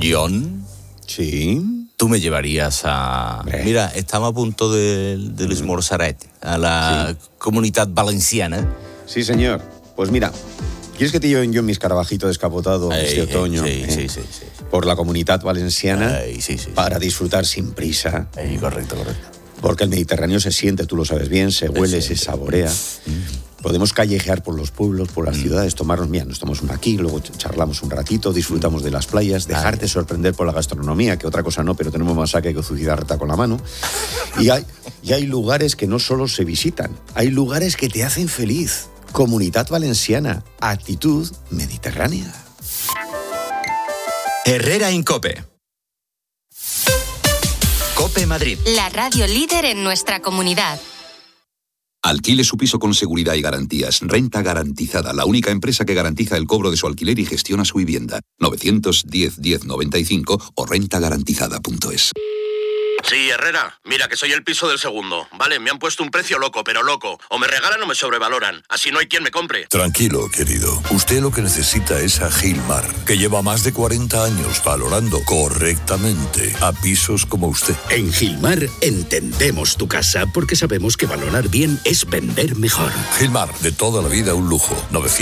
John. Sí. Tú me llevarías a... Mira, estamos a punto del esmorzaret, a la Comunitat Valenciana. Sí, señor. Pues mira, ¿quieres que te lleven yo en mi escarabajito descapotado este otoño? Sí. Por la Comunitat Valenciana, Sí. para disfrutar sin prisa. Correcto. Porque el Mediterráneo se siente, tú lo sabes bien, se huele, se saborea. Podemos callejear por los pueblos, por las ciudades, nos tomamos una aquí, luego charlamos un ratito, disfrutamos de las playas, dejarte sorprender por la gastronomía, que otra cosa no, pero tenemos más saque que Zucidarta con la mano. Y hay lugares que no solo se visitan, hay lugares que te hacen feliz. Comunitat Valenciana, actitud mediterránea. Herrera en COPE. COPE Madrid. La radio líder en nuestra comunidad. Alquile su piso con seguridad y garantías. Renta Garantizada, la única empresa que garantiza el cobro de su alquiler y gestiona su vivienda. 910 1095 o rentagarantizada.es. Sí, Herrera, mira que soy el piso del segundo. Vale, me han puesto un precio loco, pero loco. O me regalan o me sobrevaloran. Así no hay quien me compre. Tranquilo, querido. Usted lo que necesita es a Gilmar, que lleva más de 40 años valorando correctamente a pisos como usted. En Gilmar entendemos tu casa porque sabemos que valorar bien es vender mejor. Gilmar, de toda la vida un lujo.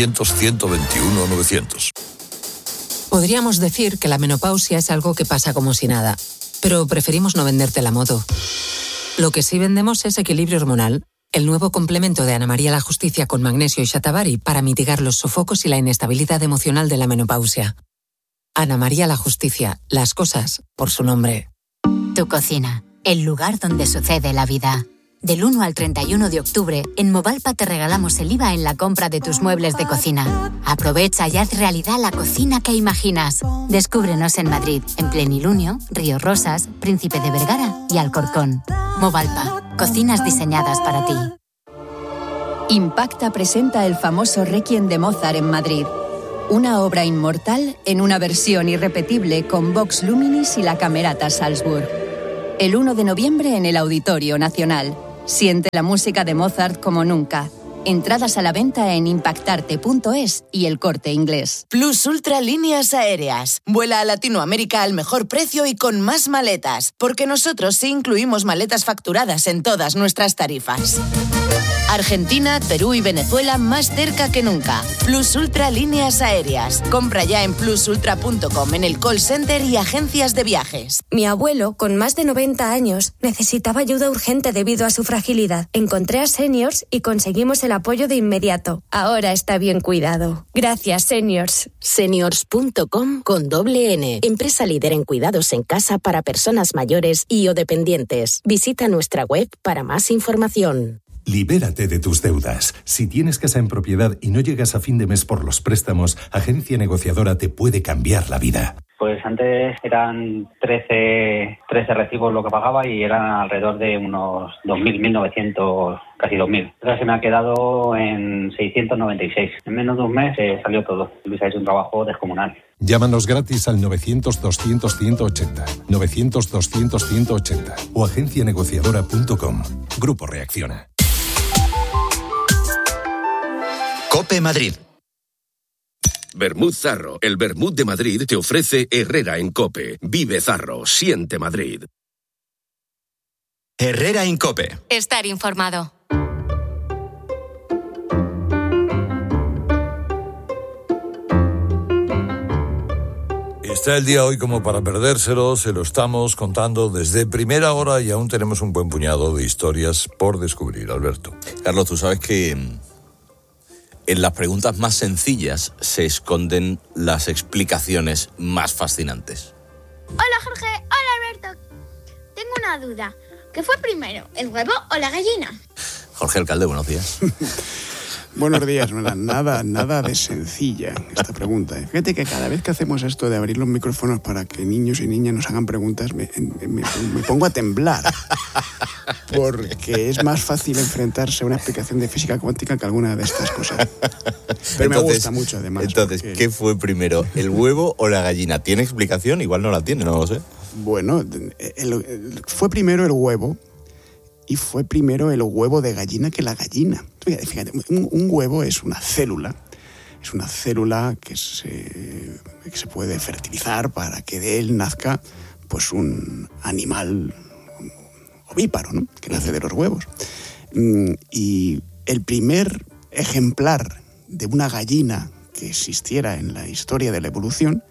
900-121-900. Podríamos decir que la menopausia es algo que pasa como si nada, pero preferimos no venderte la moto. Lo que sí vendemos es Equilibrio Hormonal, el nuevo complemento de Ana María La Justicia con magnesio y shatavari para mitigar los sofocos y la inestabilidad emocional de la menopausia. Ana María La Justicia, las cosas por su nombre. Tu cocina, el lugar donde sucede la vida. Del 1 al 31 de octubre, en Movalpa te regalamos el IVA en la compra de tus muebles de cocina. Aprovecha y haz realidad la cocina que imaginas. Descúbrenos en Madrid, en Plenilunio, Río Rosas, Príncipe de Vergara y Alcorcón. Movalpa, cocinas diseñadas para ti. Impacta presenta el famoso Requiem de Mozart en Madrid. Una obra inmortal en una versión irrepetible con Vox Luminis y la Camerata Salzburg. El 1 de noviembre en el Auditorio Nacional. Siente la música de Mozart como nunca. Entradas a la venta en impactarte.es y El Corte Inglés. Plus Ultra Líneas Aéreas. Vuela a Latinoamérica al mejor precio y con más maletas. Porque nosotros sí incluimos maletas facturadas en todas nuestras tarifas. Argentina, Perú y Venezuela más cerca que nunca. Plus Ultra Líneas Aéreas. Compra ya en plusultra.com, en el call center y agencias de viajes. Mi abuelo, con más de 90 años, necesitaba ayuda urgente debido a su fragilidad. Encontré a Seniors y conseguimos el apoyo de inmediato. Ahora está bien cuidado. Gracias, Seniors. Seniors.com con doble N. Empresa líder en cuidados en casa para personas mayores y o dependientes. Visita nuestra web para más información. Libérate de tus deudas. Si tienes casa en propiedad y no llegas a fin de mes por los préstamos, Agencia Negociadora te puede cambiar la vida. Pues antes eran 13 recibos lo que pagaba y eran alrededor de unos 2.000, 1.900, casi 2.000. Ahora se me ha quedado en 696. En menos de un mes salió todo. Luis ha hecho un trabajo descomunal. Llámanos gratis al 900-200-180, 900-200-180 o agencianegociadora.com. Grupo Reacciona. COPE Madrid. Vermut Zarro, el vermut de Madrid, te ofrece Herrera en COPE. Vive Zarro, siente Madrid. Herrera en COPE. Estar informado. Está el día hoy como para perdérselo, se lo estamos contando desde primera hora y aún tenemos un buen puñado de historias por descubrir, Alberto. Carlos, tú sabes que en las preguntas más sencillas se esconden las explicaciones más fascinantes. Hola Jorge, hola Alberto. Tengo una duda. ¿Qué fue primero, el huevo o la gallina? Jorge Alcalde, buenos días. Buenos días, nada de sencilla esta pregunta. Fíjate que cada vez que hacemos esto de abrir los micrófonos para que niños y niñas nos hagan preguntas, me pongo a temblar. Porque es más fácil enfrentarse a una explicación de física cuántica que alguna de estas cosas. Pero me gusta mucho, además. Entonces, ¿qué fue primero, el huevo o la gallina? ¿Tiene explicación? Igual no la tiene, no lo sé. Bueno, fue primero el huevo. Y fue primero el huevo de gallina que la gallina. Fíjate, un huevo es una célula es una célula que se puede fertilizar para que de él nazca pues un animal ovíparo, ¿no? Que nace de los huevos. Y el primer ejemplar de una gallina que existiera en la historia de la evolución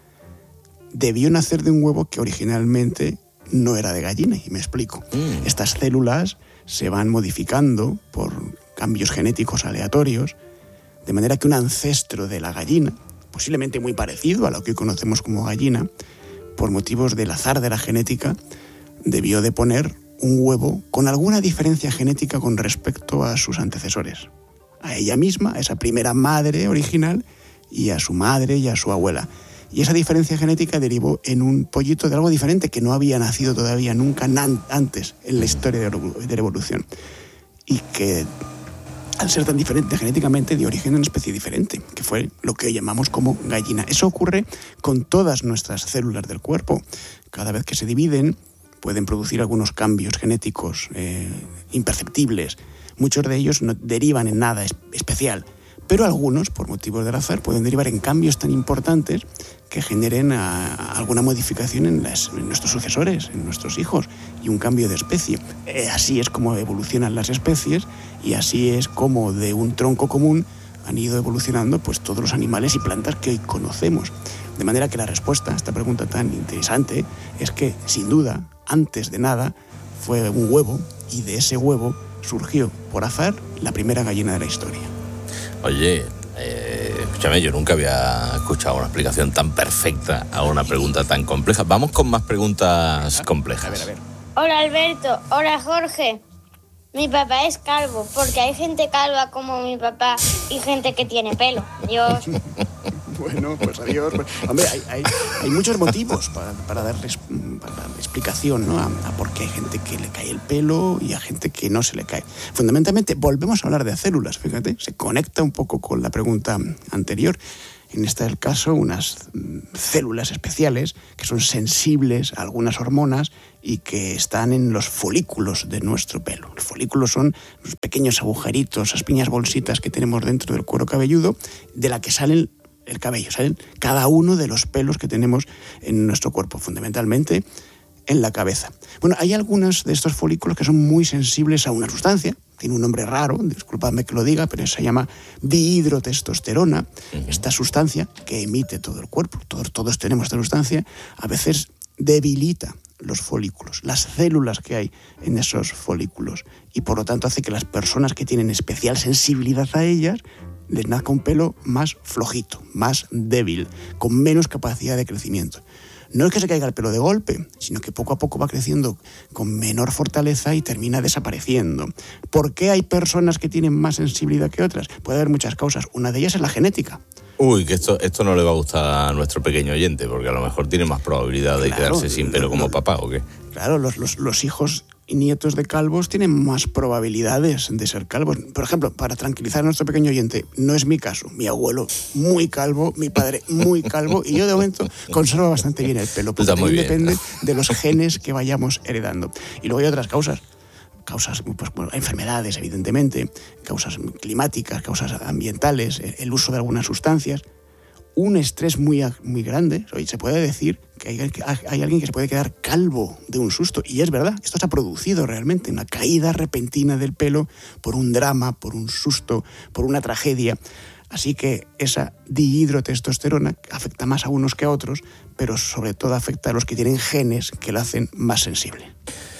debió nacer de un huevo que originalmente no era de gallina, y me explico. Estas células se van modificando por cambios genéticos aleatorios, de manera que un ancestro de la gallina, posiblemente muy parecido a lo que hoy conocemos como gallina, por motivos del azar de la genética, debió de poner un huevo con alguna diferencia genética con respecto a sus antecesores. A ella misma, a esa primera madre original, y a su madre y a su abuela. Y esa diferencia genética derivó en un pollito de algo diferente que no había nacido todavía nunca antes en la historia de la evolución. Y que, al ser tan diferente genéticamente, dio origen a una especie diferente, que fue lo que hoy llamamos como gallina. Eso ocurre con todas nuestras células del cuerpo. Cada vez que se dividen, pueden producir algunos cambios genéticos imperceptibles. Muchos de ellos no derivan en nada especial, pero algunos, por motivos del azar, pueden derivar en cambios tan importantes que generen alguna modificación en nuestros sucesores, en nuestros hijos, y un cambio de especie. Así es como evolucionan las especies, y así es como de un tronco común han ido evolucionando pues todos los animales y plantas que hoy conocemos. De manera que la respuesta a esta pregunta tan interesante es que, sin duda, antes de nada, fue un huevo, y de ese huevo surgió, por azar, la primera gallina de la historia. Oye, escúchame, yo nunca había escuchado una explicación tan perfecta a una pregunta tan compleja. Vamos con más preguntas complejas. A ver. Hola Alberto, hola Jorge. Mi papá es calvo, porque hay gente calva como mi papá y gente que tiene pelo. Adiós. Bueno, pues adiós. Hombre, hay muchos motivos para darles explicación, ¿no? A por qué hay gente que le cae el pelo y a gente que no se le cae. Fundamentalmente, volvemos a hablar de células, fíjate, se conecta un poco con la pregunta anterior. En este caso, unas células especiales que son sensibles a algunas hormonas y que están en los folículos de nuestro pelo. Los folículos son los pequeños agujeritos, esas pequeñas bolsitas que tenemos dentro del cuero cabelludo, de la que salen el cabello, salen cada uno de los pelos que tenemos en nuestro cuerpo, fundamentalmente en la cabeza. Bueno, hay algunos de estos folículos que son muy sensibles a una sustancia, tiene un nombre raro, disculpadme que lo diga, pero se llama dihidrotestosterona. Esta sustancia que emite todo el cuerpo, todos tenemos esta sustancia, a veces debilita los folículos, las células que hay en esos folículos, y por lo tanto hace que las personas que tienen especial sensibilidad a ellas les nazca un pelo más flojito, más débil, con menos capacidad de crecimiento. No es que se caiga el pelo de golpe, sino que poco a poco va creciendo con menor fortaleza y termina desapareciendo. ¿Por qué hay personas que tienen más sensibilidad que otras? Puede haber muchas causas. Una de ellas es la genética. Uy, que esto no le va a gustar a nuestro pequeño oyente, porque a lo mejor tiene más probabilidad de quedarse sin pelo como papá, ¿o qué? Claro, los hijos y nietos de calvos tienen más probabilidades de ser calvos. Por ejemplo, para tranquilizar a nuestro pequeño oyente, no es mi caso. Mi abuelo muy calvo, mi padre muy calvo, y yo de momento conservo bastante bien el pelo, porque también depende de los genes que vayamos heredando. Y luego hay otras causas, pues, bueno, enfermedades, evidentemente, causas climáticas, causas ambientales, el uso de algunas sustancias, un estrés muy grande. Oye, se puede decir que hay alguien que se puede quedar calvo de un susto, y es verdad, esto se ha producido realmente, una caída repentina del pelo por un drama, por un susto, por una tragedia. Así que esa dihidrotestosterona afecta más a unos que a otros, pero sobre todo afecta a los que tienen genes que lo hacen más sensible.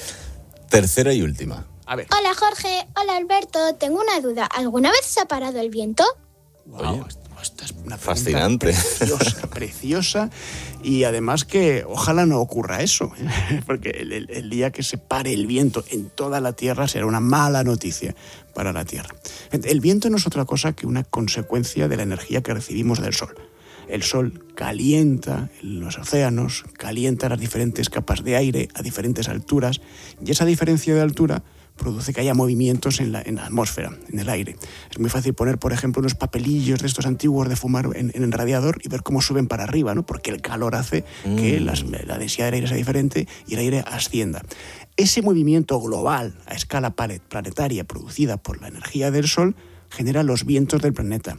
Tercera y última. A ver. Hola Jorge, hola Alberto, tengo una duda. ¿Alguna vez se ha parado el viento? Oye, esta es una fascinante. Preciosa, y además que ojalá no ocurra eso, porque el día que se pare el viento en toda la Tierra será una mala noticia para la Tierra. El viento no es otra cosa que una consecuencia de la energía que recibimos del Sol. El Sol calienta los océanos, calienta las diferentes capas de aire a diferentes alturas, y esa diferencia de altura produce que haya movimientos en la atmósfera, en el aire. Es muy fácil poner, por ejemplo, unos papelillos de estos antiguos de fumar en el radiador y ver cómo suben para arriba, ¿no? Porque el calor hace que la densidad del aire sea diferente y el aire ascienda. Ese movimiento global a escala planetaria producida por la energía del Sol genera los vientos del planeta.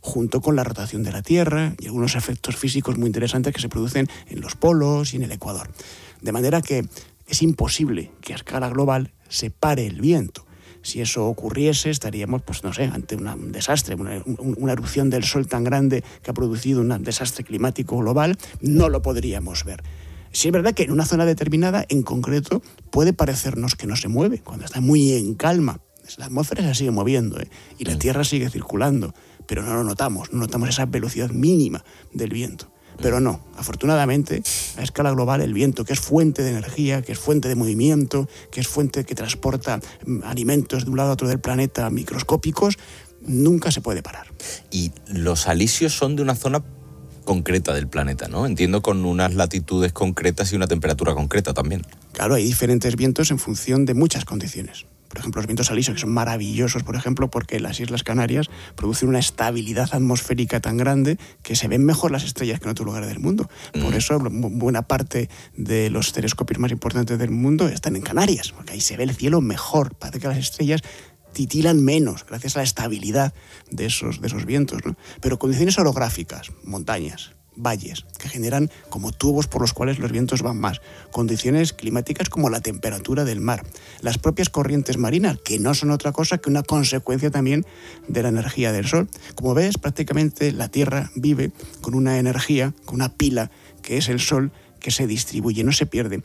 junto con la rotación de la Tierra y algunos efectos físicos muy interesantes que se producen en los polos y en el Ecuador. De manera que es imposible que a escala global se pare el viento. Si eso ocurriese, estaríamos, pues no sé, ante un desastre, una erupción del Sol tan grande que ha producido un desastre climático global, no lo podríamos ver. Sí es verdad que en una zona determinada, en concreto, puede parecernos que no se mueve, cuando está muy en calma. La atmósfera se sigue moviendo, y la Tierra sigue circulando, pero no lo notamos, no notamos esa velocidad mínima del viento. Pero no, afortunadamente, a escala global, el viento, que es fuente de energía, que es fuente de movimiento, que es fuente que transporta alimentos de un lado a otro del planeta microscópicos, nunca se puede parar. Y los alisios son de una zona concreta del planeta, ¿no? Entiendo, con unas latitudes concretas y una temperatura concreta también. Claro, hay diferentes vientos en función de muchas condiciones. Por ejemplo, los vientos alisios, que son maravillosos, por ejemplo, porque las Islas Canarias producen una estabilidad atmosférica tan grande que se ven mejor las estrellas que en otros lugares del mundo. Por eso, buena parte de los telescopios más importantes del mundo están en Canarias, porque ahí se ve el cielo mejor. Parece que las estrellas titilan menos gracias a la estabilidad de esos vientos, ¿no? Pero condiciones orográficas, montañas, valles, que generan como tubos por los cuales los vientos van más. Condiciones climáticas como la temperatura del mar. Las propias corrientes marinas, que no son otra cosa que una consecuencia también de la energía del Sol. Como ves, prácticamente la Tierra vive con una energía, con una pila, que es el Sol, que se distribuye, no se pierde.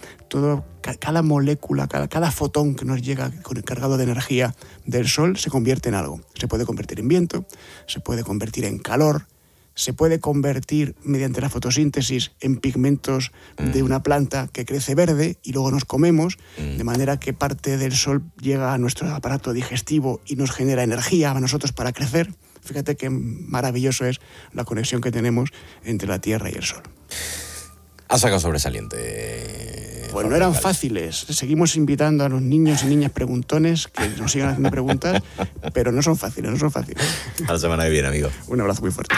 Cada molécula, cada fotón que nos llega cargado de energía del Sol se convierte en algo. Se puede convertir en viento, se puede convertir en calor, se puede convertir mediante la fotosíntesis en pigmentos de una planta que crece verde y luego nos comemos, de manera que parte del Sol llega a nuestro aparato digestivo y nos genera energía a nosotros para crecer. Fíjate qué maravilloso es la conexión que tenemos entre la Tierra y el Sol. Ha sacado sobresaliente. Pues no eran fáciles. Seguimos invitando a los niños y niñas preguntones que nos sigan haciendo preguntas, pero no son fáciles, no son fáciles. A la semana que viene, amigo. Un abrazo muy fuerte.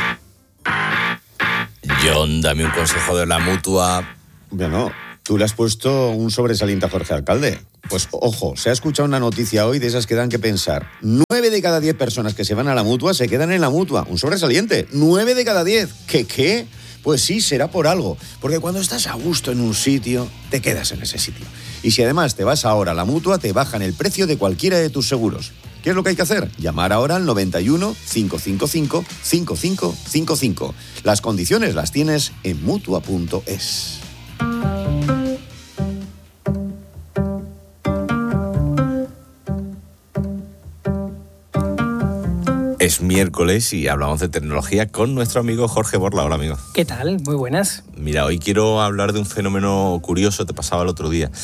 John, dame un consejo de la Mutua. Bueno, tú le has puesto un sobresaliente a Jorge Alcalde. Pues ojo, se ha escuchado una noticia hoy de esas que dan que pensar. 9 de cada 10 personas que se van a la Mutua se quedan en la Mutua. Un sobresaliente. 9 de cada 10. ¿Qué? Pues sí, será por algo. Porque cuando estás a gusto en un sitio, te quedas en ese sitio. Y si además te vas ahora a la Mutua, te bajan el precio de cualquiera de tus seguros. ¿Qué es lo que hay que hacer? Llamar ahora al 91 555 5555. Las condiciones las tienes en Mutua.es. Es miércoles y hablamos de tecnología con nuestro amigo Jorge Borla. Hola, amigo. ¿Qué tal? Muy buenas. Mira, hoy quiero hablar de un fenómeno curioso, te pasaba el otro día.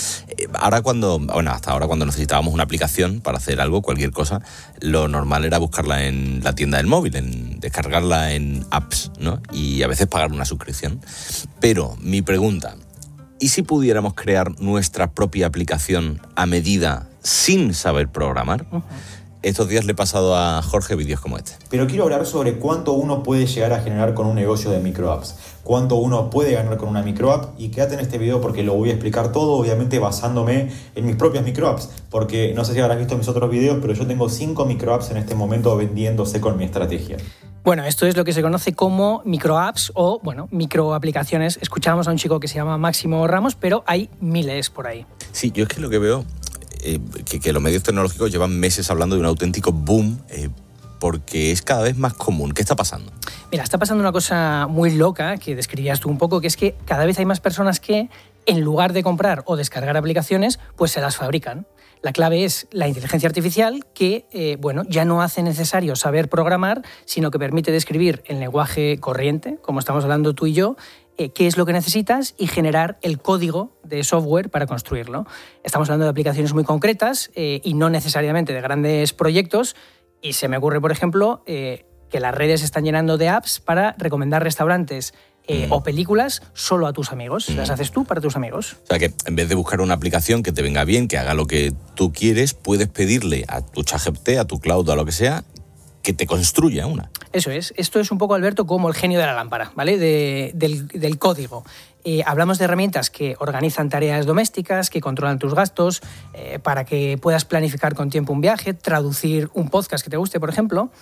Hasta ahora cuando necesitábamos una aplicación para hacer algo, cualquier cosa, lo normal era buscarla en la tienda del móvil, en descargarla en apps, ¿no? Y a veces pagar una suscripción. Pero mi pregunta, ¿y si pudiéramos crear nuestra propia aplicación a medida sin saber programar? Uh-huh. Estos días le he pasado a Jorge vídeos como este. Pero quiero hablar sobre cuánto uno puede llegar a generar con un negocio de microapps. Cuánto uno puede ganar con una microapp. Y quédate en este video porque lo voy a explicar todo, obviamente basándome en mis propias microapps. Porque no sé si habrás visto mis otros videos, pero yo tengo 5 microapps en este momento vendiéndose con mi estrategia. Bueno, esto es lo que se conoce como microapps o, microaplicaciones. Escuchábamos a un chico que se llama Máximo Ramos, pero hay miles por ahí. Sí, yo es que lo que veo... Que los medios tecnológicos llevan meses hablando de un auténtico boom porque es cada vez más común. ¿Qué está pasando? Mira, está pasando una cosa muy loca que describías tú un poco, que es que cada vez hay más personas que, en lugar de comprar o descargar aplicaciones, pues se las fabrican. La clave es la inteligencia artificial que, ya no hace necesario saber programar, sino que permite describir en lenguaje corriente, como estamos hablando tú y yo, qué es lo que necesitas y generar el código de software para construirlo. Estamos hablando de aplicaciones muy concretas y no necesariamente de grandes proyectos. Y se me ocurre, por ejemplo, que las redes se están llenando de apps para recomendar restaurantes o películas solo a tus amigos. Las haces tú para tus amigos. O sea que en vez de buscar una aplicación que te venga bien, que haga lo que tú quieres, puedes pedirle a tu ChatGPT, a tu cloud, a lo que sea, que te construya una. Eso es. Esto es un poco, Alberto, como el genio de la lámpara, ¿vale? Del código. Hablamos de herramientas que organizan tareas domésticas, que controlan tus gastos, para que puedas planificar con tiempo un viaje, traducir un podcast que te guste, por ejemplo.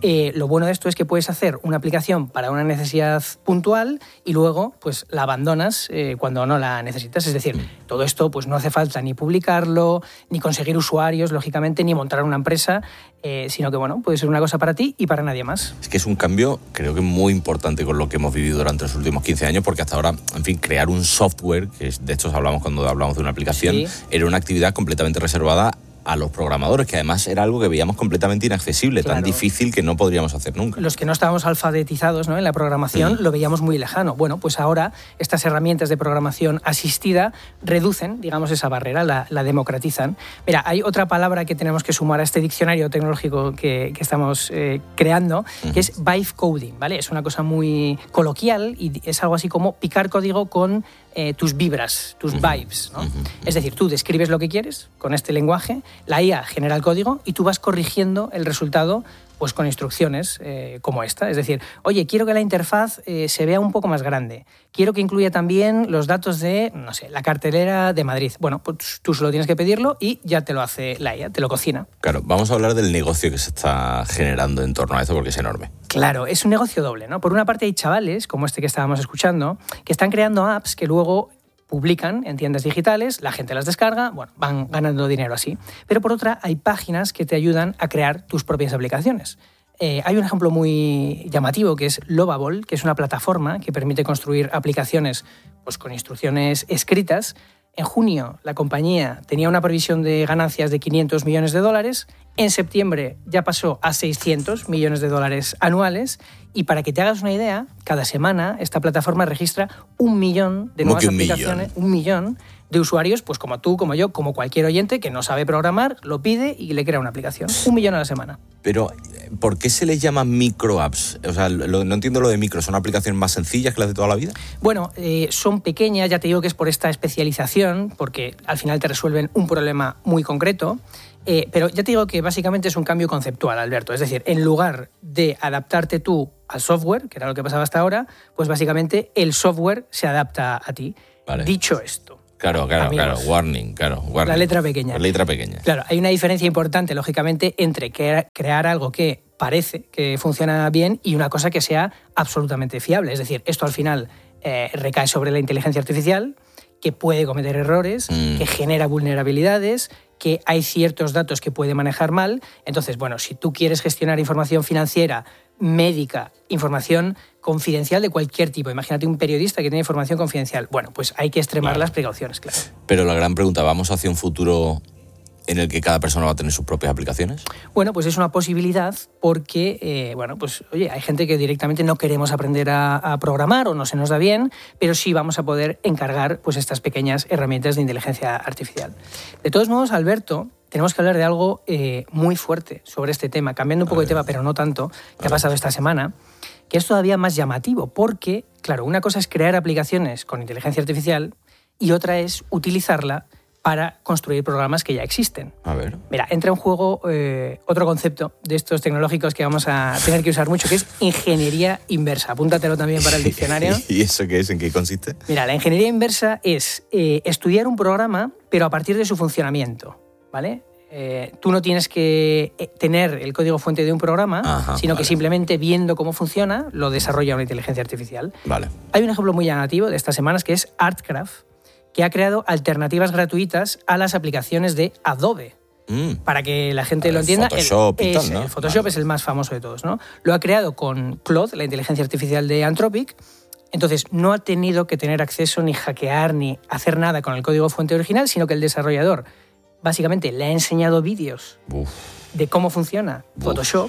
Lo bueno de esto es que puedes hacer una aplicación para una necesidad puntual y luego pues la abandonas cuando no la necesitas. Es decir, todo esto pues no hace falta ni publicarlo, ni conseguir usuarios, lógicamente, ni montar una empresa, sino que bueno, puede ser una cosa para ti y para nadie más. Es que es un cambio, creo que muy importante con lo que hemos vivido durante los últimos 15 años, porque hasta ahora, en fin, crear un software, que de hecho hablamos cuando hablamos de una aplicación, sí, era una actividad completamente reservada a los programadores, que además era algo que veíamos completamente inaccesible, claro, tan difícil que no podríamos hacer nunca. Los que no estábamos alfabetizados, ¿no?, en la programación, lo veíamos muy lejano. Bueno, pues ahora estas herramientas de programación asistida reducen, digamos, esa barrera, la democratizan. Mira, hay otra palabra que tenemos que sumar a este diccionario tecnológico que estamos creando, que es vibe coding, ¿vale? Es una cosa muy coloquial y es algo así como picar código con tus vibras, tus vibes, ¿no? Es decir, tú describes lo que quieres con este lenguaje, la IA genera el código y tú vas corrigiendo el resultado pues con instrucciones como esta. Es decir, oye, quiero que la interfaz se vea un poco más grande. Quiero que incluya también los datos de, no sé, la cartelera de Madrid. Bueno, pues tú solo tienes que pedirlo y ya te lo hace la IA, te lo cocina. Claro, vamos a hablar del negocio que se está generando en torno a esto porque es enorme. Claro, es un negocio doble, ¿no? Por una parte hay chavales, como este que estábamos escuchando, que están creando apps que luego publican en tiendas digitales, la gente las descarga, bueno, van ganando dinero así. Pero por otra, hay páginas que te ayudan a crear tus propias aplicaciones. Hay un ejemplo muy llamativo que es Lovable, que es una plataforma que permite construir aplicaciones pues, con instrucciones escritas. En junio, la compañía tenía una previsión de ganancias de $500 millones. En septiembre ya pasó a $600 millones anuales. Y para que te hagas una idea, cada semana esta plataforma registra 1 millón de nuevas aplicaciones. 1 millón de usuarios, pues como tú, como yo, como cualquier oyente que no sabe programar, lo pide y le crea una aplicación. 1 millón a la semana. Pero, ¿por qué se les llama microapps? O sea, no entiendo lo de micro. ¿Son aplicaciones más sencillas que las de toda la vida? Bueno, son pequeñas, ya te digo que es por esta especialización, porque al final te resuelven un problema muy concreto. Pero ya te digo que básicamente es un cambio conceptual, Alberto. Es decir, en lugar de adaptarte tú al software, que era lo que pasaba hasta ahora, pues básicamente el software se adapta a ti. Vale. Dicho esto. Claro, warning. La letra pequeña. La letra pequeña. Claro, hay una diferencia importante, lógicamente, entre crear algo que parece que funciona bien y una cosa que sea absolutamente fiable. Es decir, esto al final recae sobre la inteligencia artificial, que puede cometer errores, que genera vulnerabilidades, que hay ciertos datos que puede manejar mal. Entonces, bueno, si tú quieres gestionar información financiera, médica, información confidencial de cualquier tipo, imagínate un periodista que tiene información confidencial, bueno, pues hay que extremar las precauciones, claro. Pero la gran pregunta, ¿vamos hacia un futuro en el que cada persona va a tener sus propias aplicaciones? Bueno, pues es una posibilidad porque, bueno, pues oye, hay gente que directamente no queremos aprender a programar o no se nos da bien, pero sí vamos a poder encargar pues estas pequeñas herramientas de inteligencia artificial. De todos modos, Alberto, tenemos que hablar de algo muy fuerte sobre este tema, cambiando un poco de tema, pero no tanto, que ha pasado esta semana, que es todavía más llamativo, porque, claro, una cosa es crear aplicaciones con inteligencia artificial y otra es utilizarla para construir programas que ya existen. A ver. Mira, entra en juego otro concepto de estos tecnológicos que vamos a tener que usar mucho, que es ingeniería inversa. Apúntatelo también para el diccionario. ¿Y eso qué es? ¿En qué consiste? Mira, la ingeniería inversa es estudiar un programa, pero a partir de su funcionamiento, ¿vale? Tú no tienes que tener el código fuente de un programa, sino que simplemente viendo cómo funciona, lo desarrolla una inteligencia artificial. Vale. Hay un ejemplo muy llamativo de estas semanas que es Artcraft, que ha creado alternativas gratuitas a las aplicaciones de Adobe. Para que la gente lo entienda, Photoshop y tal, ¿no? El Photoshop es el más famoso de todos, ¿no? Lo ha creado con Claude, la inteligencia artificial de Anthropic. Entonces, no ha tenido que tener acceso ni hackear ni hacer nada con el código fuente original, sino que el desarrollador básicamente le ha enseñado vídeos de cómo funciona Photoshop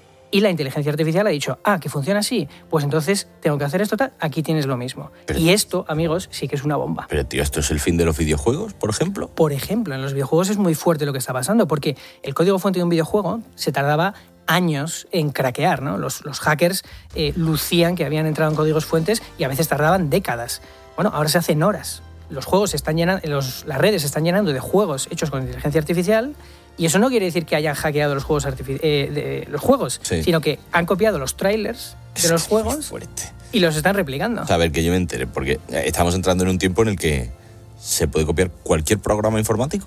y la inteligencia artificial ha dicho, que funciona así, pues entonces tengo que hacer esto tal, aquí tienes lo mismo. Pero, y esto, amigos, sí que es una bomba. Pero, tío, ¿esto es el fin de los videojuegos, por ejemplo? Por ejemplo, en los videojuegos es muy fuerte lo que está pasando, porque el código fuente de un videojuego se tardaba años en craquear, ¿no? Los hackers lucían que habían entrado en códigos fuentes y a veces tardaban décadas. Bueno, ahora se hacen horas. Los juegos se están llenando, las redes se están llenando de juegos hechos con inteligencia artificial. Y eso no quiere decir que hayan hackeado los juegos, sí, sino que han copiado los trailers de los juegos y los están replicando. A ver, que yo me entere, porque estamos entrando en un tiempo en el que se puede copiar cualquier programa informático.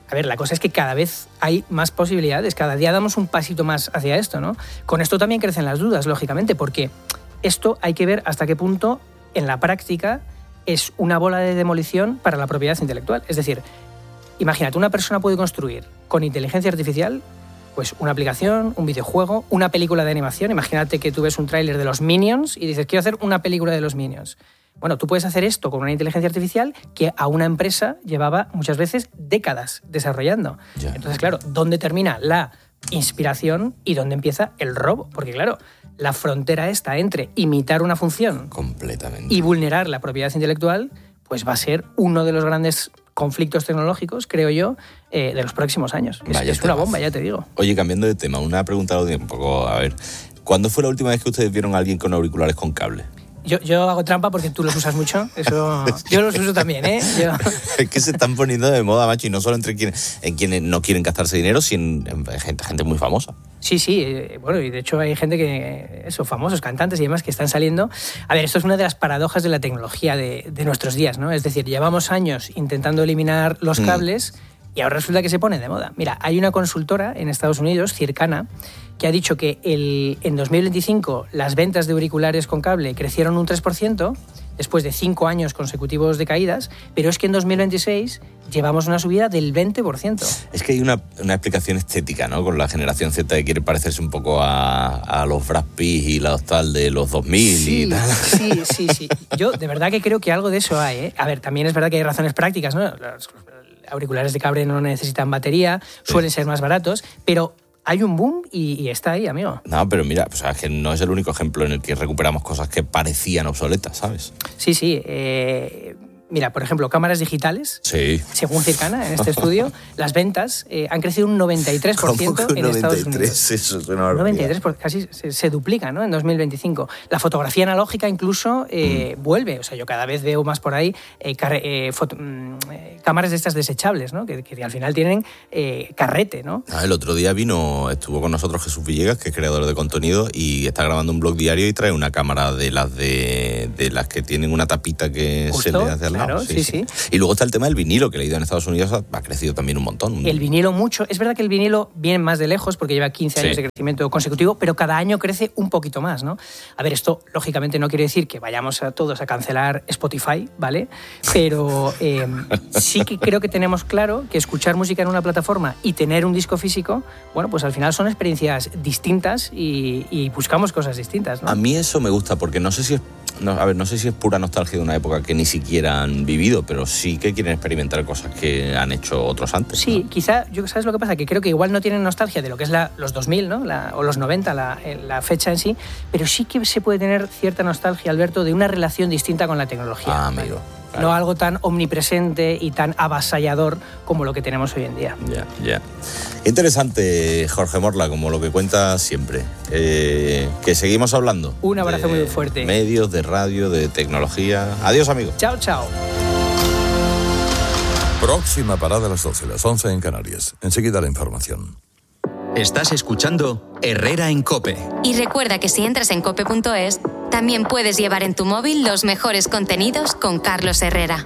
A ver, la cosa es que cada vez hay más posibilidades, cada día damos un pasito más hacia esto, ¿no? Con esto también crecen las dudas, lógicamente, porque esto hay que ver hasta qué punto en la práctica es una bola de demolición para la propiedad intelectual. Es decir, imagínate, una persona puede construir con inteligencia artificial pues una aplicación, un videojuego, una película de animación. Imagínate que tú ves un tráiler de los Minions y dices, quiero hacer una película de los Minions. Bueno, tú puedes hacer esto con una inteligencia artificial que a una empresa llevaba muchas veces décadas desarrollando. Ya. Entonces, claro, ¿dónde termina la inspiración y dónde empieza el robo? Porque, claro, la frontera está entre imitar una función completamente y vulnerar la propiedad intelectual, pues va a ser uno de los grandes conflictos tecnológicos, creo yo, de los próximos años. Es una bomba, ya te digo. Oye, cambiando de tema, una pregunta un poco, a ver, ¿cuándo fue la última vez que ustedes vieron a alguien con auriculares con cable? Yo hago trampa porque tú los usas mucho. Eso, yo los uso también, ¿eh? Es que se están poniendo de moda, macho, y no solo entre quienes no quieren gastarse dinero, sino en gente muy famosa. Sí, bueno, y de hecho hay gente que, famosos cantantes y demás que están saliendo. A ver, esto es una de las paradojas de la tecnología de nuestros días, ¿no? Es decir, llevamos años intentando eliminar los cables y ahora resulta que se pone de moda. Mira, hay una consultora en Estados Unidos, Circana, que ha dicho que en 2025 las ventas de auriculares con cable crecieron un 3%, después de 5 años consecutivos de caídas, pero es que en 2026 llevamos una subida del 20%. Es que hay una explicación estética, ¿no? Con la generación Z que quiere parecerse un poco a los Brad Pitt y la tal de los 2000 sí, y tal. Sí. Yo de verdad que creo que algo de eso hay, ¿eh? A ver, también es verdad que hay razones prácticas, ¿no? Los auriculares de cable no necesitan batería, suelen ser más baratos, pero hay un boom y está ahí, amigo. No, pero mira, o sea, es que no es el único ejemplo en el que recuperamos cosas que parecían obsoletas, ¿sabes? Sí. Mira, por ejemplo, cámaras digitales, según Circana, en este estudio, las ventas han crecido un 93% en Estados Unidos. Eso es una barbaridad. 93%, casi se duplica, ¿no? En 2025. La fotografía analógica incluso vuelve. O sea, yo cada vez veo más por ahí cámaras de estas desechables, ¿no? Que al final tienen carrete, ¿no? El otro día estuvo con nosotros Jesús Villegas, que es creador de contenido, y está grabando un blog diario y trae una cámara de las que tienen una tapita que se le hace al lado. Claro, sí. Y luego está el tema del vinilo, que he leído en Estados Unidos ha crecido también un montón. El vinilo mucho. Es verdad que el vinilo viene más de lejos porque lleva 15 años de crecimiento consecutivo, pero cada año crece un poquito más, ¿no? A ver, esto lógicamente no quiere decir que vayamos todos a cancelar Spotify, ¿vale? Pero sí que creo que tenemos claro que escuchar música en una plataforma y tener un disco físico, bueno, pues al final son experiencias distintas y buscamos cosas distintas, ¿no? A mí eso me gusta porque no sé si es pura nostalgia de una época que ni siquiera han vivido, pero sí que quieren experimentar cosas que han hecho otros antes. Sí, ¿no? Quizá, ¿sabes lo que pasa? Que creo que igual no tienen nostalgia de lo que es los 2000, ¿no? O los 90, la fecha en sí, pero sí que se puede tener cierta nostalgia, Alberto, de una relación distinta con la tecnología. Amigo. Claro. No algo tan omnipresente y tan avasallador como lo que tenemos hoy en día. Ya. Interesante, Jorge Morla, como lo que cuenta siempre. Que seguimos hablando. Un abrazo muy fuerte. Medios, de radio, de tecnología. Adiós, amigos. Chao. Próxima parada a las 12, las 11 en Canarias. Enseguida la información. Estás escuchando Herrera en COPE. Y recuerda que si entras en cope.es, también puedes llevar en tu móvil los mejores contenidos con Carlos Herrera.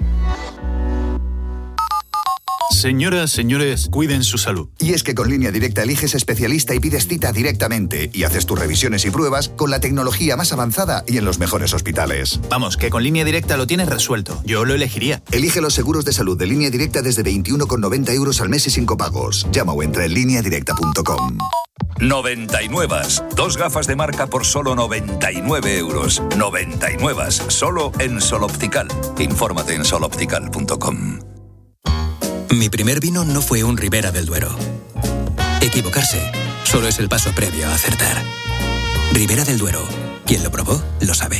Señoras, señores, cuiden su salud. Y es que con Línea Directa eliges especialista y pides cita directamente y haces tus revisiones y pruebas con la tecnología más avanzada y en los mejores hospitales. Vamos, que con Línea Directa lo tienes resuelto. Yo lo elegiría. Elige los seguros de salud de Línea Directa desde 21,90 € al mes y sin copagos. Llama o entra en lineadirecta.com. 99. 2 gafas de marca por solo 99 euros. 99. Solo en Sol Optical. Infórmate en soloptical.com. Mi primer vino no fue un Ribera del Duero. Equivocarse solo es el paso previo a acertar. Ribera del Duero. Quien lo probó, lo sabe.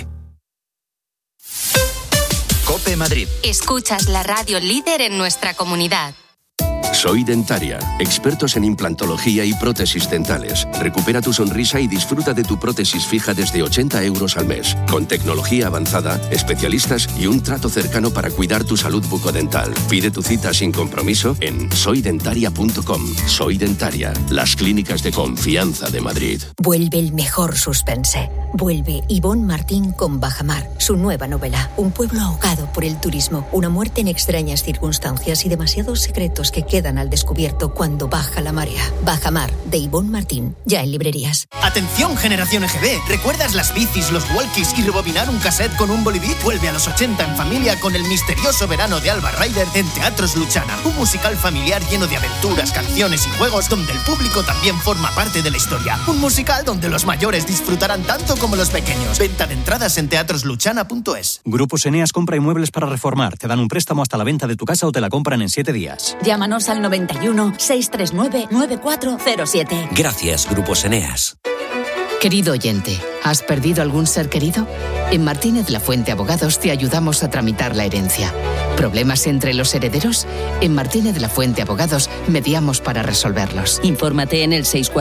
COPE Madrid. Escuchas la radio líder en nuestra comunidad. Soy Dentaria, expertos en implantología y prótesis dentales. Recupera tu sonrisa y disfruta de tu prótesis fija desde 80 € al mes. Con tecnología avanzada, especialistas y un trato cercano para cuidar tu salud bucodental. Pide tu cita sin compromiso en soydentaria.com. Soy Dentaria, las clínicas de confianza de Madrid. Vuelve el mejor suspense. Vuelve Ivonne Martín con Bajamar, su nueva novela. Un pueblo ahogado por el turismo, una muerte en extrañas circunstancias y demasiados secretos que quedan quedan al descubierto cuando baja la marea. Bajamar, de Ivonne Martín, ya en librerías. Atención, generación EGB. ¿Recuerdas las bicis, los walkies y rebobinar un cassette con un Bolivit? Vuelve a los 80 en familia con El misterioso verano de Alba Ryder en Teatros Luchana. Un musical familiar lleno de aventuras, canciones y juegos donde el público también forma parte de la historia. Un musical donde los mayores disfrutarán tanto como los pequeños. Venta de entradas en teatrosluchana.es. Grupos Eneas compra inmuebles para reformar. Te dan un préstamo hasta la venta de tu casa o te la compran en 7 días. Llámanos al 91 639 9407. Gracias, Grupos Eneas. Querido oyente, ¿has perdido algún ser querido? En Martínez La Fuente Abogados te ayudamos a tramitar la herencia. ¿Problemas entre los herederos? En Martínez La Fuente Abogados mediamos para resolverlos. Infórmate en el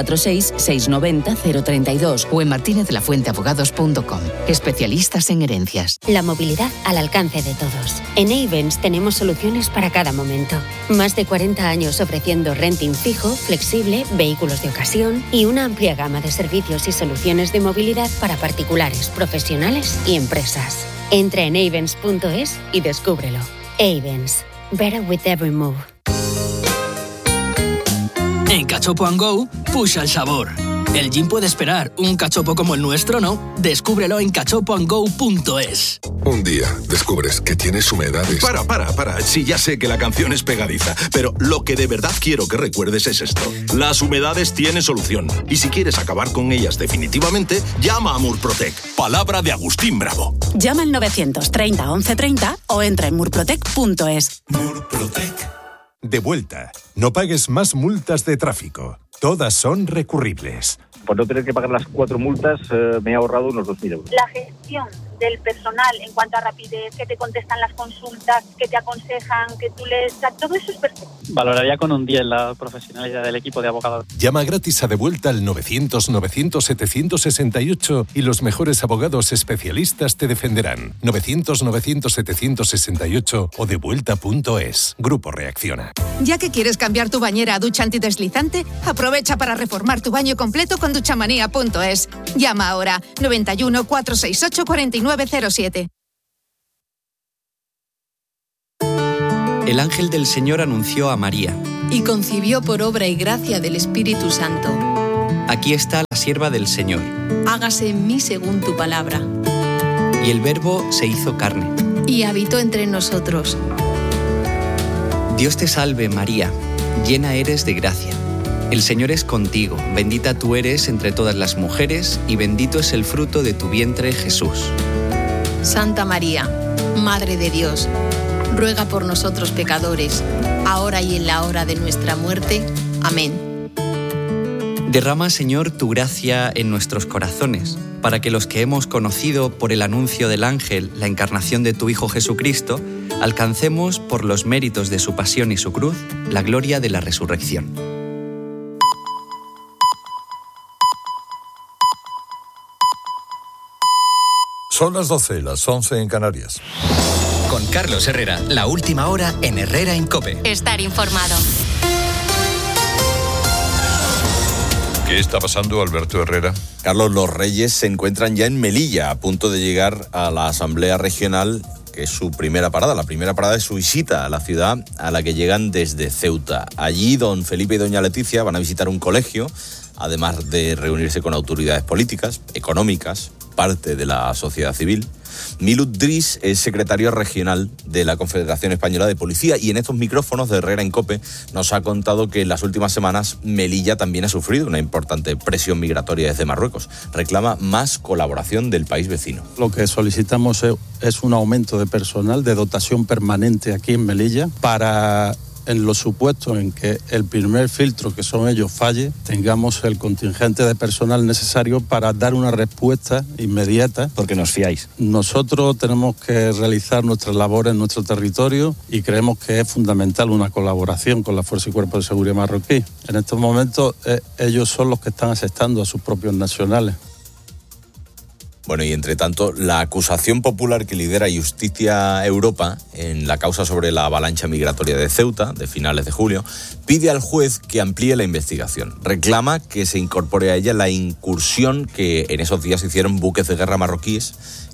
646-690-032 o en martinezlafuenteabogados.com. Especialistas en herencias. La movilidad al alcance de todos. En Ayvens tenemos soluciones para cada momento. Más de 40 años ofreciendo renting fijo, flexible, vehículos de ocasión y una amplia gama de servicios y soluciones de movilidad para particulares, profesionales y empresas. Entra en Ayvens.es y descúbrelo. Ayvens. Better with every move. En Cachopo & Go, push al sabor. El gin puede esperar, un cachopo como el nuestro no. Descúbrelo en cachopoandgo.es. Un día descubres que tienes humedades. Para. Sí, ya sé que la canción es pegadiza, pero lo que de verdad quiero que recuerdes es esto. Las humedades tienen solución. Y si quieres acabar con ellas definitivamente, llama a Murprotec. Palabra de Agustín Bravo. Llama al 930 1130 o entra en murprotec.es. Murprotec. De vuelta. No pagues más multas de tráfico. Todas son recurribles. Por no tener que pagar las 4 multas, me he ahorrado unos 2.000 euros. La gestión del personal en cuanto a rapidez, que te contestan las consultas, que te aconsejan, que tú lees, todo eso es perfecto. Valoraría con un 10 la profesionalidad del equipo de abogados. Llama gratis a De Vuelta al 900-900-768 y los mejores abogados especialistas te defenderán. 900-900-768 o devuelta.es. Grupo Reacciona. Ya que quieres cambiar tu bañera a ducha antideslizante, aprovecha para reformar tu baño completo con duchamanía.es. Llama ahora 91 468 4907. El ángel del Señor anunció a María. Y concibió por obra y gracia del Espíritu Santo. Aquí está la sierva del Señor. Hágase en mí según tu palabra. Y el Verbo se hizo carne. Y habitó entre nosotros. Dios te salve, María, llena eres de gracia. El Señor es contigo, bendita tú eres entre todas las mujeres y bendito es el fruto de tu vientre, Jesús. Santa María, Madre de Dios, ruega por nosotros pecadores, ahora y en la hora de nuestra muerte. Amén. Derrama, Señor, tu gracia en nuestros corazones, para que los que hemos conocido por el anuncio del ángel la encarnación de tu Hijo Jesucristo, alcancemos, por los méritos de su pasión y su cruz, la gloria de la resurrección. Son las 12, las 11 en Canarias. Con Carlos Herrera, la última hora en Herrera en COPE. Estar informado. ¿Qué está pasando, Alberto Herrera? Carlos, los Reyes se encuentran ya en Melilla, a punto de llegar a la Asamblea Regional, que es su primera parada. La primera parada es su visita a la ciudad, a la que llegan desde Ceuta. Allí, don Felipe y doña Leticia van a visitar un colegio, además de reunirse con autoridades políticas, económicas, parte de la sociedad civil. Milut Dris es secretario regional de la Confederación Española de Policía y en estos micrófonos de Herrera en COPE nos ha contado que en las últimas semanas Melilla también ha sufrido una importante presión migratoria desde Marruecos. Reclama más colaboración del país vecino. Lo que solicitamos es un aumento de personal, de dotación permanente aquí en Melilla para, en los supuestos en que el primer filtro, que son ellos, falle, tengamos el contingente de personal necesario para dar una respuesta inmediata. Porque nos fiáis. Nosotros tenemos que realizar nuestras labores en nuestro territorio y creemos que es fundamental una colaboración con la Fuerza y Cuerpo de Seguridad marroquí. En estos momentos ellos son los que están asestando a sus propios nacionales. Bueno, y entre tanto, la acusación popular que lidera Justicia Europa en la causa sobre la avalancha migratoria de Ceuta, de finales de julio, pide al juez que amplíe la investigación. Reclama que se incorpore a ella la incursión que en esos días hicieron buques de guerra marroquíes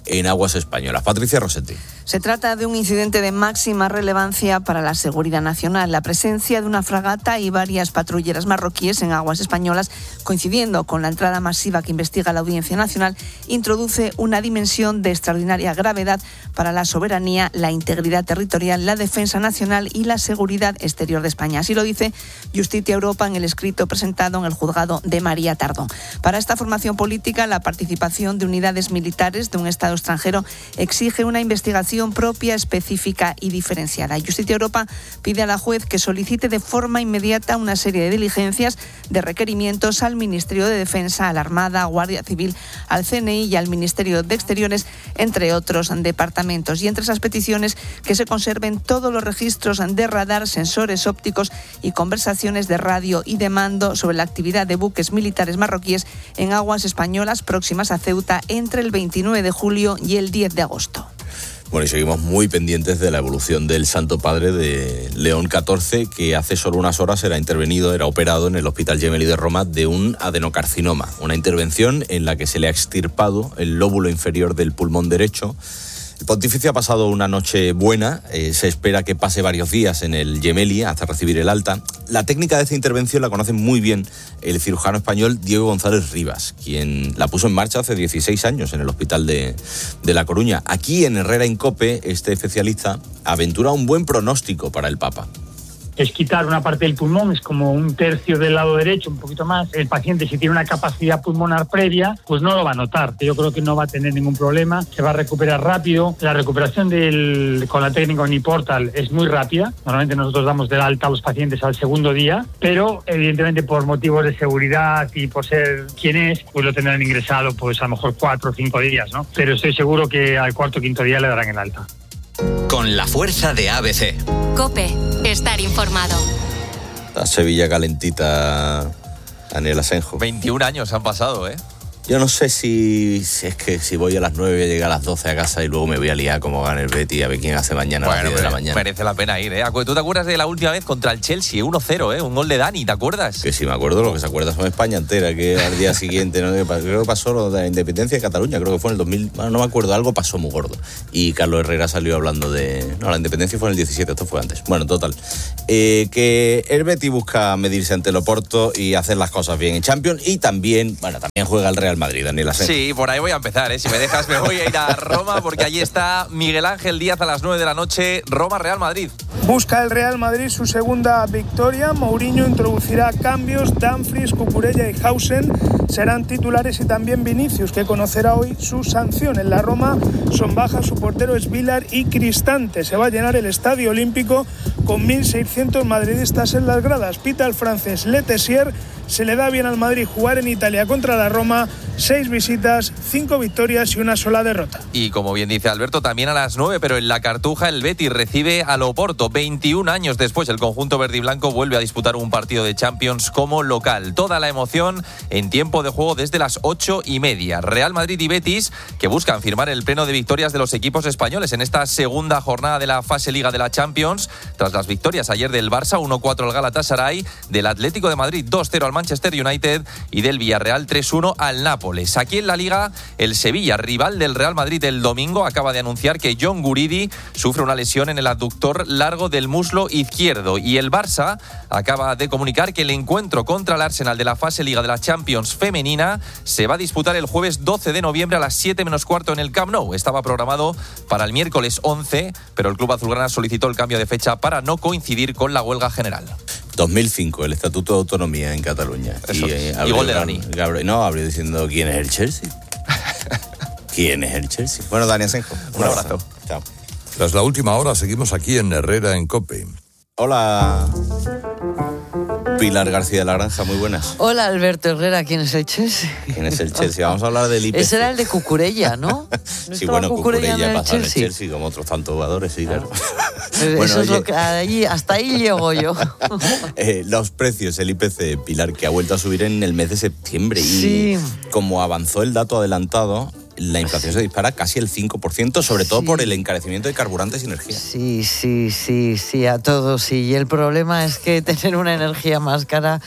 en aguas españolas. Patricia Rossetti. Se trata de un incidente de máxima relevancia para la seguridad nacional. La presencia de una fragata y varias patrulleras marroquíes en aguas españolas, coincidiendo con la entrada masiva que investiga la Audiencia Nacional, introduce una dimensión de extraordinaria gravedad para la soberanía, la integridad territorial, la defensa nacional y la seguridad exterior de España. Así lo dice Justitia Europa en el escrito presentado en el juzgado de María Tardón. Para esta formación política, la participación de unidades militares de un Estado extranjero exige una investigación propia, específica y diferenciada. Justitia Europa pide a la juez que solicite de forma inmediata una serie de diligencias, de requerimientos al Ministerio de Defensa, a la Armada, a Guardia Civil, al CNI y al Ministerio de Exteriores, entre otros departamentos. Y entre esas peticiones, que se conserven todos los registros de radar, sensores ópticos y conversaciones de radio y de mando sobre la actividad de buques militares marroquíes en aguas españolas próximas a Ceuta entre el 29 de julio y el 10 de agosto. Bueno, y seguimos muy pendientes de la evolución del Santo Padre de León XIV, que hace solo unas horas era operado en el Hospital Gemelli de Roma de un adenocarcinoma. Una intervención en la que se le ha extirpado el lóbulo inferior del pulmón derecho. El pontífice ha pasado una noche buena, se espera que pase varios días en el Gemelli hasta recibir el alta. La técnica de esta intervención la conoce muy bien el cirujano español Diego González Rivas, quien la puso en marcha hace 16 años en el Hospital de La Coruña. Aquí en Herrera en COPE, este especialista aventura un buen pronóstico para el Papa. Es quitar una parte del pulmón, es como un tercio del lado derecho, un poquito más. El paciente, si tiene una capacidad pulmonar previa, pues no lo va a notar. Yo creo que no va a tener ningún problema, se va a recuperar rápido. La recuperación con la técnica Uniportal es muy rápida. Normalmente nosotros damos del alta a los pacientes al segundo día, pero evidentemente por motivos de seguridad y por ser quien es, pues lo tendrán ingresado pues a lo mejor 4 o 5 días, ¿no? Pero estoy seguro que al cuarto o quinto día le darán el alta. Con la fuerza de ABC. COPE. Estar informado. La Sevilla calentita, Daniel Asenjo. 21 años han pasado, ¿eh? Yo no sé si es que si voy a las 9 voy a llegar a las 12 a casa y luego me voy a liar como gana el Betis a ver quién hace mañana a las 10 de la mañana. Merece la pena ir, ¿eh? ¿Tú te acuerdas de la última vez contra el Chelsea? 1-0, ¿eh? Un gol de Dani, ¿te acuerdas? Que sí me acuerdo, lo que se acuerda son España entera, que al día siguiente, ¿no? Creo que pasó lo de la independencia de Cataluña, creo que fue en el 2000, no me acuerdo, algo pasó muy gordo. Y Carlos Herrera salió hablando de... No, la independencia fue en el 17, esto fue antes. Bueno, total. Que el Betis busca medirse ante el Oporto y hacer las cosas bien en Champions y también juega el Real Madrid, Daniel Asenjo. Sí, por ahí voy a empezar, ¿eh? Si me dejas me voy a ir a Roma porque allí está Miguel Ángel Díaz a las 9 de la noche, Roma-Real Madrid. Busca el Real Madrid su segunda victoria. Mourinho introducirá cambios. Dumfries, Cucurella y Hausen serán titulares y también Vinicius, que conocerá hoy su sanción. En la Roma son bajas su portero Svilar y Cristante. Se va a llenar el Estadio Olímpico con 1.600 madridistas en las gradas. Pita el francés Le Tessier. Se le da bien al Madrid jugar en Italia contra la Roma. 6 visitas, 5 victorias y una sola derrota. Y como bien dice Alberto, también a las 9, pero en la Cartuja el Betis recibe al Oporto. 21 años después el conjunto verde y blanco vuelve a disputar un partido de Champions como local. Toda la emoción en tiempo de juego desde las 8:30. Real Madrid y Betis que buscan firmar el pleno de victorias de los equipos españoles en esta segunda jornada de la fase Liga de la Champions, tras las victorias ayer del Barça 1-4 al Galatasaray, del Atlético de Madrid 2-0 al Manchester United y del Villarreal 3-1 al Nápoles. Aquí en la Liga, el Sevilla, rival del Real Madrid el domingo, acaba de anunciar que John Guridi sufre una lesión en el aductor largo del muslo izquierdo y el Barça acaba de comunicar que el encuentro contra el Arsenal de la fase Liga de la Champions femenina se va a disputar el jueves 12 de noviembre a las 7:15 en el Camp Nou. Estaba programado para el miércoles 11, pero el club azulgrana solicitó el cambio de fecha para no coincidir con la huelga general. 2005, el Estatuto de Autonomía en Cataluña. Eso y gol de Dani. Abrió diciendo ¿quién es el Chelsea? ¿Quién es el Chelsea? Bueno, Dani Asenjo, un abrazo. Chao. Tras la última hora seguimos aquí en Herrera en COPE. Hola, Pilar García de la Granja, muy buenas. Hola, Alberto Herrera, ¿quién es el Chelsea? ¿Quién es el Chelsea? Vamos a hablar del IPC. Ese era el de Cucurella, ¿no? Sí, bueno, Cucurella pasó en el Chelsea como otros tantos jugadores, sí, claro. Bueno, eso es lo que hasta ahí llego yo. Los precios, el IPC, Pilar, que ha vuelto a subir en el mes de septiembre sí. Y como avanzó el dato adelantado, la inflación se dispara casi el 5%, sobre todo por el encarecimiento de carburantes y energía. Sí, a todos. Y el problema es que tener una energía más cara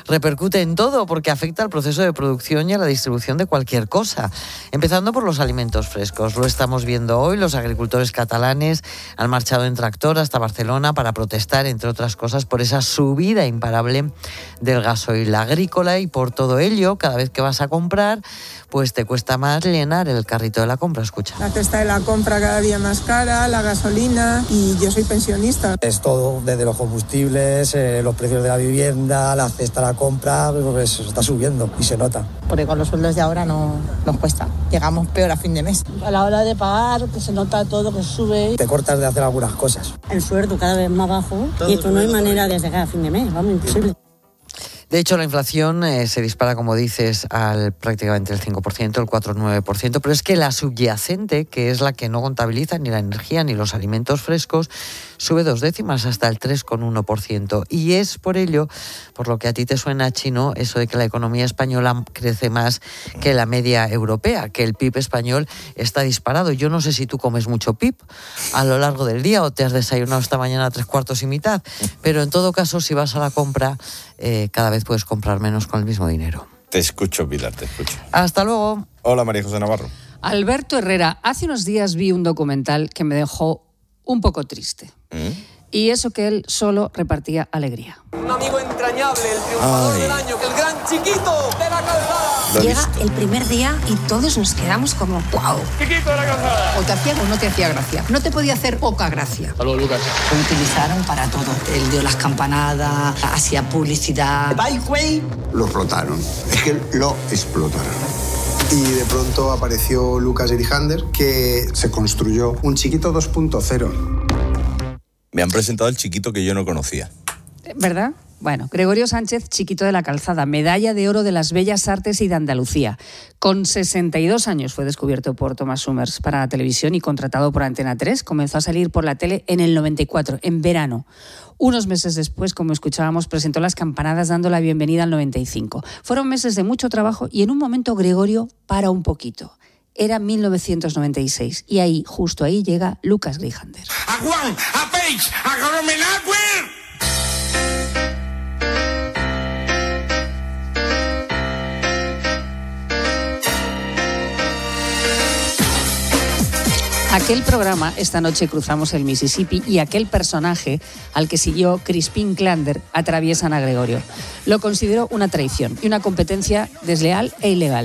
repercute en todo porque afecta al proceso de producción y a la distribución de cualquier cosa, empezando por los alimentos frescos. Lo estamos viendo hoy, los agricultores catalanes han marchado en tractor hasta Barcelona para protestar, entre otras cosas, por esa subida imparable del gasoil agrícola, y por todo ello, cada vez que vas a comprar, pues te cuesta más llenar el carrito de la compra. Escucha. La cesta de la compra cada día más cara, la gasolina, y yo soy pensionista. Es todo, desde los combustibles, los precios de la vivienda, la cesta de la compra, pues está subiendo y se nota. Porque con los sueldos de ahora no nos cuesta. Llegamos peor a fin de mes. A la hora de pagar, que se nota todo, que sube. Te cortas de hacer algunas cosas. El sueldo cada vez más bajo y pues no hay manera de llegar a fin de mes, vamos, imposible. De hecho, la inflación se dispara, como dices, al prácticamente el 5%, el 4,9%, pero es que la subyacente, que es la que no contabiliza ni la energía ni los alimentos frescos, sube 2 décimas hasta el 3,1%. Y es por ello, por lo que a ti te suena chino, eso de que la economía española crece más que la media europea, que el PIB español está disparado. Yo no sé si tú comes mucho PIB a lo largo del día o te has desayunado esta mañana 3 cuartos y mitad, pero en todo caso, si vas a la compra, cada vez puedes comprar menos con el mismo dinero. Te escucho, Pilar, te escucho. Hasta luego. Hola, María José Navarro. Alberto Herrera, hace unos días vi un documental que me dejó un poco triste. Y eso que él solo repartía alegría. Un amigo entrañable, el triunfador del año, el gran Chiquito de la Calzada. Llega el primer día y todos nos quedamos como ¡wow! Chiquito de la Calzada. O te hacía o no te hacía gracia. No te podía hacer poca gracia. Saludos, Lucas. Lo utilizaron para todo. Él dio las campanadas, hacía publicidad. Bikeway. Lo explotaron. Es que lo explotaron. Y de pronto apareció Lucas Grijander, que se construyó un Chiquito 2.0. Me han presentado el Chiquito que yo no conocía. ¿Verdad? Bueno, Gregorio Sánchez, Chiquito de la Calzada, medalla de oro de las Bellas Artes y de Andalucía. Con 62 años fue descubierto por Thomas Summers para la televisión y contratado por Antena 3. Comenzó a salir por la tele en el 94, en verano. Unos meses después, como escuchábamos, presentó las campanadas dando la bienvenida al 95. Fueron meses de mucho trabajo y en un momento Gregorio para un poquito. Era 1996 y ahí, justo ahí, llega Lucas Grijander. ¡A Juan! ¡A Peix! ¡A Goromenagüer! Aquel programa, Esta noche cruzamos el Mississippi, y aquel personaje al que siguió Crispín Klander atraviesan a Gregorio. Lo consideró una traición y una competencia desleal e ilegal.